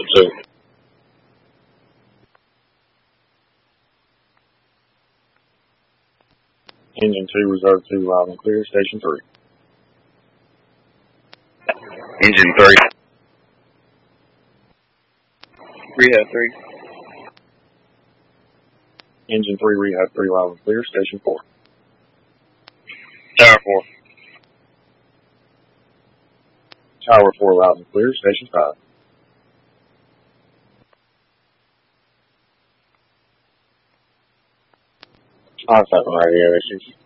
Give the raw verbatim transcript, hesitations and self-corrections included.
two. Engine two, reserve two, loud and clear. Station three. Engine three. Rehab three. Engine three, rehab three, loud and clear. Station four. Tower four. Tower four, loud and clear. Station five. All seven radio issues.